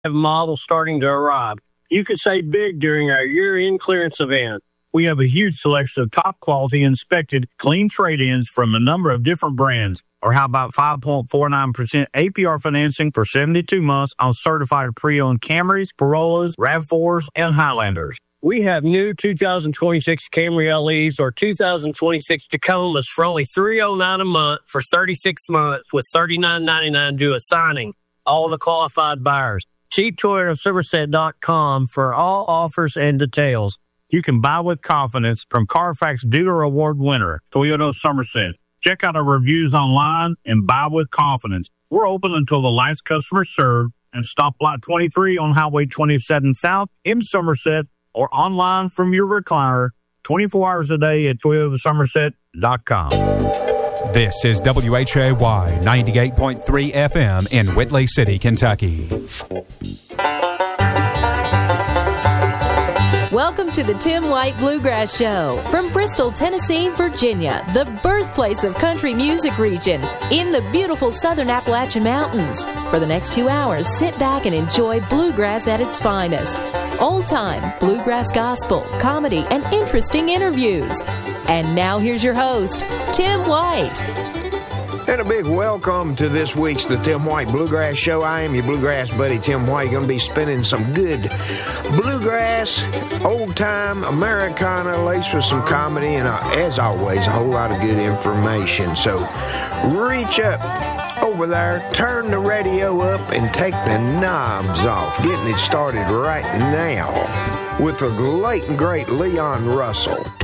have models starting to arrive. You can save big during our year-end clearance event. We have a huge selection of top-quality, inspected, clean trade-ins from a number of different brands. Or how about 5.49% APR financing for 72 months on certified pre-owned Camrys, Corollas, RAV4s, and Highlanders. We have new 2026 Camry LEs or 2026 Tacomas for only $309 a month for 36 months with $39.99 due at signing. All the qualified buyers. See ToyotaSomerset.com for all offers and details. You can buy with confidence from Carfax Dealer Award winner, Toyota Somerset. Check out our reviews online and buy with confidence. We're open until the last customer served and stop lot 23 on Highway 27 South in Somerset or online from your recliner 24 hours a day at ToyotaSomerset.com. This is WHAY 98.3 FM in Whitley City, Kentucky. Welcome to the Tim White Bluegrass Show from Bristol, Tennessee, Virginia, the birthplace of country music region in the beautiful southern Appalachian Mountains. For the next 2 hours, sit back and enjoy bluegrass at its finest. Old-time, bluegrass gospel, comedy, and interesting interviews. And now here's your host, Tim White. And a big welcome to this week's The Tim White Bluegrass Show. I am your bluegrass buddy, Tim White. Going to be spinning some good bluegrass, old-time Americana, laced with some comedy, and as always, a whole lot of good information. So reach up over there, turn the radio up, and take the knobs off. Getting it started right now with the late and great Leon Russell.